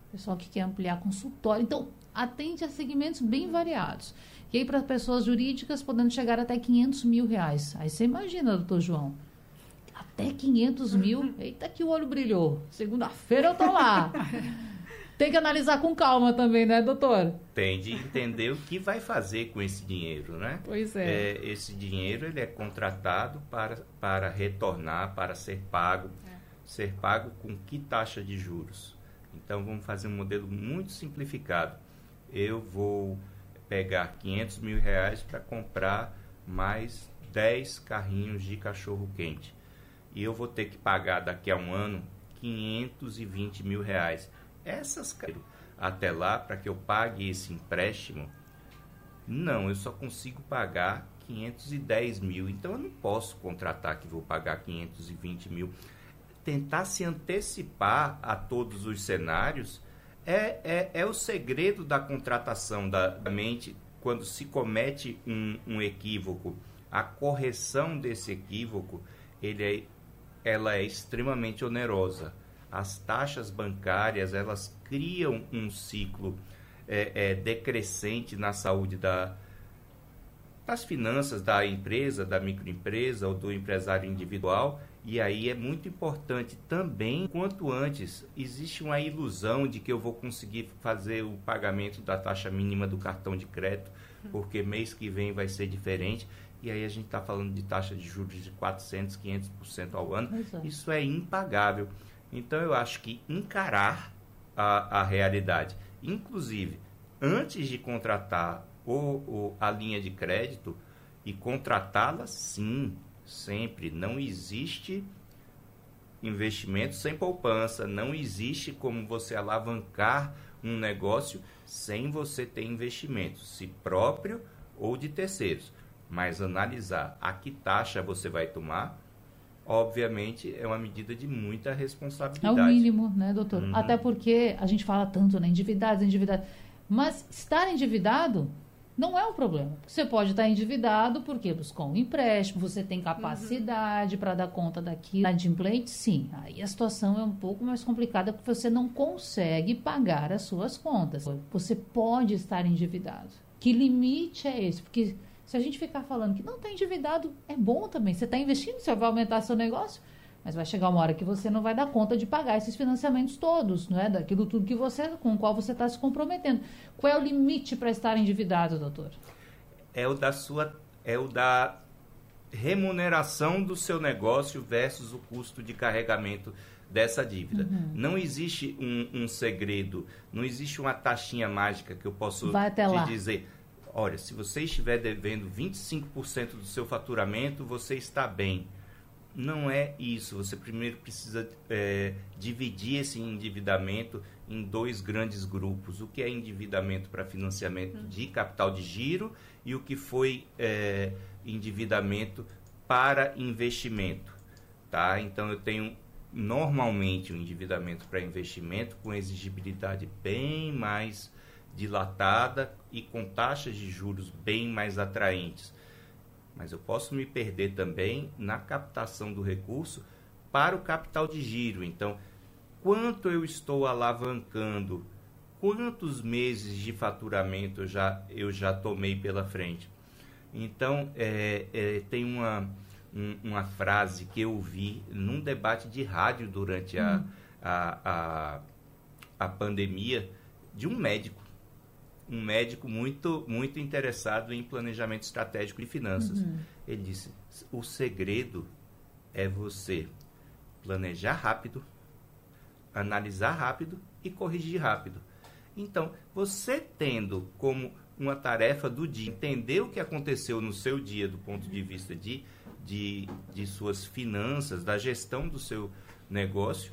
pessoal que quer ampliar consultório. Então, atende a segmentos bem variados. E aí, para pessoas jurídicas, podendo chegar até R$500 mil. Aí você imagina, doutor João, até 500 mil, eita que o olho brilhou. Segunda-feira eu tô lá. Tem que analisar com calma também, né, doutor? Tem de entender o que vai fazer com esse dinheiro, né? Pois é. Esse dinheiro ele é contratado para retornar, para ser pago. Ser pago com que taxa de juros? Então, vamos fazer um modelo muito simplificado. Eu vou pegar R$500 mil para comprar mais 10 carrinhos de cachorro-quente. E eu vou ter que pagar daqui a um ano R$520 mil. Essas até lá, para que eu pague esse empréstimo, não, eu só consigo pagar 510 mil. Então, eu não posso contratar que vou pagar 520 mil. Tentar se antecipar a todos os cenários é o segredo da contratação da mente. Quando se comete um equívoco, a correção desse equívoco, ela é extremamente onerosa. As taxas bancárias, elas criam um ciclo decrescente na saúde das finanças da empresa, da microempresa ou do empresário individual. E aí é muito importante também, quanto antes, existe uma ilusão de que eu vou conseguir fazer o pagamento da taxa mínima do cartão de crédito, porque mês que vem vai ser diferente. E aí a gente está falando de taxa de juros de 400%, 500% ao ano. Isso é impagável. Então, eu acho que encarar a realidade, inclusive, antes de contratar a linha de crédito, e contratá-la, sim, sempre. Não existe investimento sem poupança, não existe como você alavancar um negócio sem você ter investimento, se próprio ou de terceiros. Mas analisar a que taxa você vai tomar, obviamente, é uma medida de muita responsabilidade. É o mínimo, né, doutor? Até porque a gente fala tanto, né, endividado. Mas estar endividado não é um problema. Você pode estar endividado porque buscou um empréstimo, você tem capacidade para dar conta daquilo. Adimplente, sim. Aí a situação é um pouco mais complicada porque você não consegue pagar as suas contas. Você pode estar endividado. Que limite é esse? Porque se a gente ficar falando que não está endividado, é bom também. Você está investindo, você vai aumentar seu negócio, mas vai chegar uma hora que você não vai dar conta de pagar esses financiamentos todos, não é? Daquilo tudo com o qual você está se comprometendo. Qual é o limite para estar endividado, doutor? É o da remuneração do seu negócio versus o custo de carregamento dessa dívida. Não existe um segredo, não existe uma taxinha mágica que eu posso te dizer. Olha, se você estiver devendo 25% do seu faturamento, você está bem. Não é isso. Você primeiro precisa dividir esse endividamento em dois grandes grupos. O que é endividamento para financiamento de capital de giro e o que foi endividamento para investimento. Tá? Então, eu tenho normalmente um endividamento para investimento com exigibilidade bem mais dilatada e com taxas de juros bem mais atraentes. Mas eu posso me perder também na captação do recurso para o capital de giro. Então, quanto eu estou alavancando, quantos meses de faturamento eu já tomei pela frente. Então, tem uma frase que eu vi num debate de rádio durante a pandemia de um médico muito, muito interessado em planejamento estratégico de finanças. Ele disse, o segredo é você planejar rápido, analisar rápido e corrigir rápido. Então, você tendo como uma tarefa do dia, entender o que aconteceu no seu dia do ponto de vista de suas finanças, da gestão do seu negócio,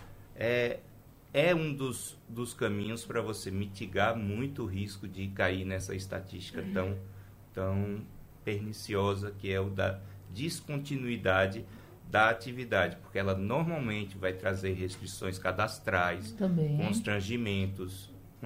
é um dos caminhos para você mitigar muito o risco de cair nessa estatística tão perniciosa que é o da descontinuidade da atividade, porque ela normalmente vai trazer restrições cadastrais, constrangimentos,